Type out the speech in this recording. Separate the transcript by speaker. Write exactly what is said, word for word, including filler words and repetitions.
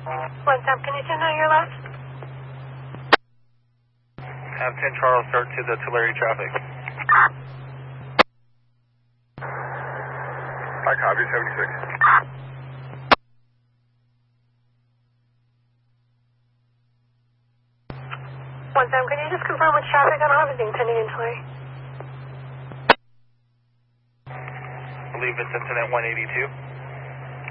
Speaker 1: One Sam, can you turn on your left?
Speaker 2: Have ten Charles start to the Tulare traffic.
Speaker 3: I copy, seventy-six.
Speaker 1: One Sam, can you just confirm which traffic? I don't have anything pending in Tulare.
Speaker 2: I believe it's incident one eighty-two.